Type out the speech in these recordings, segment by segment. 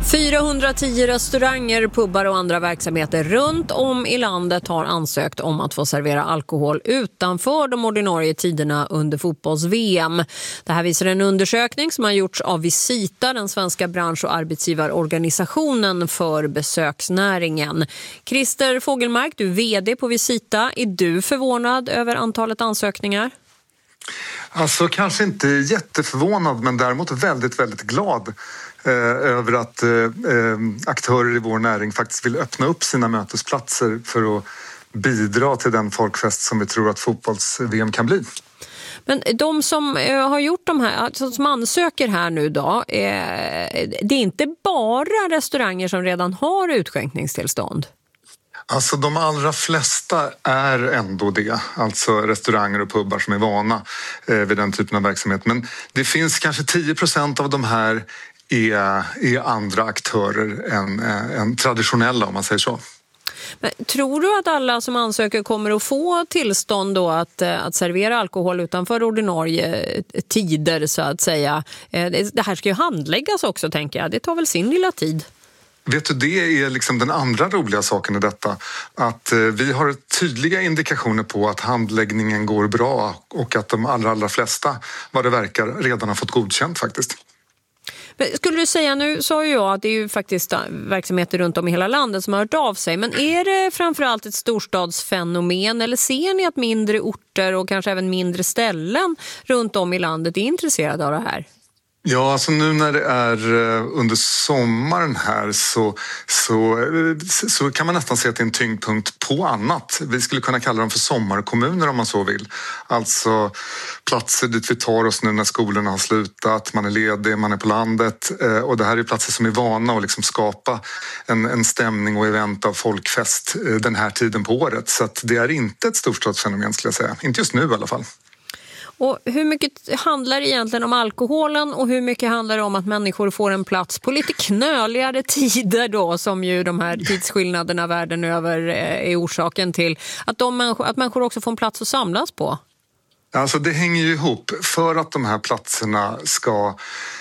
410 restauranger, pubbar och andra verksamheter runt om i landet har ansökt om att få servera alkohol utanför de ordinarie tiderna under fotbolls-VM. Det här visar en undersökning som har gjorts av Visita, den svenska bransch- och arbetsgivarorganisationen för besöksnäringen. Christer Fogelmark, du är vd på Visita. Är du förvånad över antalet ansökningar? Alltså kanske inte jätteförvånad, men däremot väldigt, väldigt glad över att aktörer i vår näring faktiskt vill öppna upp sina mötesplatser för att bidra till den folkfest som vi tror att fotbolls-VM kan bli. Men de som har gjort de här, alltså som ansöker här nu då, det är inte bara restauranger som redan har utskänkningstillstånd? Alltså de allra flesta är ändå det, alltså restauranger och pubbar som är vana vid den typen av verksamhet. Men det finns kanske 10% av de här är andra aktörer än traditionella, om man säger så. Men tror du att alla som ansöker kommer att få tillstånd då att servera alkohol utanför ordinarie tider så att säga? Det här ska ju handläggas också, tänker jag. Det tar väl sin lilla tid. Vet du, det är liksom den andra roliga saken i detta. Att vi har tydliga indikationer på att handläggningen går bra och att de allra flesta, vad det verkar, redan har fått godkänt faktiskt. Men skulle du säga, nu sa ju jag att det är ju faktiskt verksamheter runt om i hela landet som har hört av sig. Men är det framförallt ett storstadsfenomen, eller ser ni att mindre orter och kanske även mindre ställen runt om i landet är intresserade av det här? Ja, alltså nu när det är under sommaren här så kan man nästan se att det är en tyngdpunkt på annat. Vi skulle kunna kalla dem för sommarkommuner om man så vill. Alltså platser dit vi tar oss nu när skolorna har slutat, man är ledig, man är på landet. Och det här är platser som är vana att liksom skapa en stämning och event av folkfest den här tiden på året. Så att det är inte ett storstadsfenomen, skulle jag säga. Inte just nu i alla fall. Och hur mycket handlar det egentligen om alkoholen och hur mycket handlar det om att människor får en plats på lite knöligare tider då, som ju de här tidsskillnaderna världen över är orsaken till att människor också får en plats att samlas på? Alltså det hänger ju ihop. För att de här platserna ska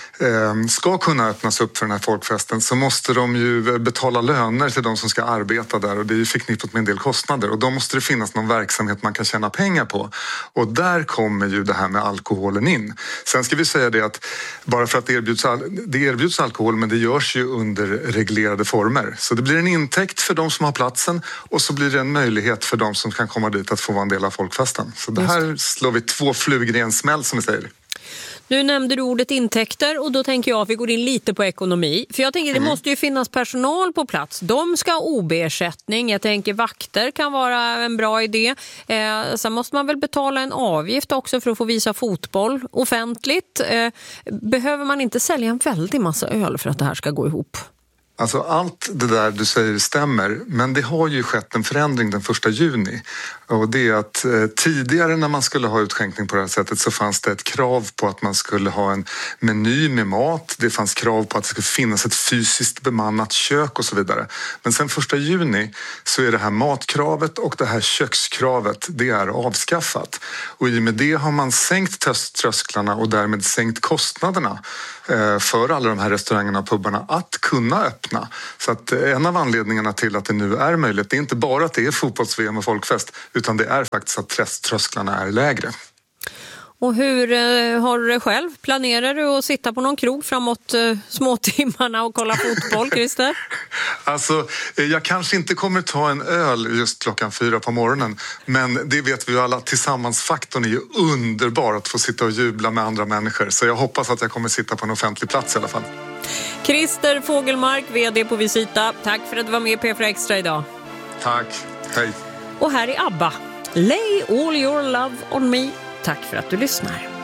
kunna öppnas upp för den här folkfesten så måste de ju betala löner till de som ska arbeta där, och det är ju förknippat med en del kostnader, och då måste det finnas någon verksamhet man kan tjäna pengar på, och där kommer ju det här med alkoholen in. Sen ska vi säga det att bara för att det erbjuds alkohol, men det görs ju under reglerade former, så det blir en intäkt för de som har platsen och så blir det en möjlighet för de som kan komma dit att få vara en del av folkfesten. Så det här slår vi 2 flugor i en smäll, som vi säger. Nu nämnde du ordet intäkter och då tänker jag att vi går in lite på ekonomi. För jag tänker det måste ju finnas personal på plats. De ska ha OB-ersättning. Jag tänker vakter kan vara en bra idé. Sen måste man väl betala en avgift också för att få visa fotboll offentligt. Behöver man inte sälja en väldig massa öl för att det här ska gå ihop? Alltså allt det där du säger stämmer, men det har ju skett en förändring den 1 juni. Och det är att tidigare när man skulle ha utskänkning på det här sättet så fanns det ett krav på att man skulle ha en meny med mat. Det fanns krav på att det skulle finnas ett fysiskt bemannat kök och så vidare. Men sen 1 juni så är det här matkravet och det här kökskravet, det är avskaffat. Och i och med det har man sänkt trösklarna och därmed sänkt kostnaderna för alla de här restaurangerna och pubbarna att kunna öppna. Så att en av anledningarna till att det nu är möjligt, det är inte bara att det är fotbolls-VM och folkfest, utan det är faktiskt att trösklarna är lägre. Och hur har du det själv? Planerar du att sitta på någon krog framåt småtimmarna och kolla fotboll, Christer? Alltså, jag kanske inte kommer ta en öl just klockan 4 på morgonen, men det vet vi ju alla, tillsammansfaktorn är ju underbar att få sitta och jubla med andra människor. Så jag hoppas att jag kommer sitta på en offentlig plats i alla fall. Christer Fogelmark, vd på Visita. Tack för att du var med i P4 Extra idag. Tack, hej. Och här är ABBA. Lay all your love on me. Tack för att du lyssnar.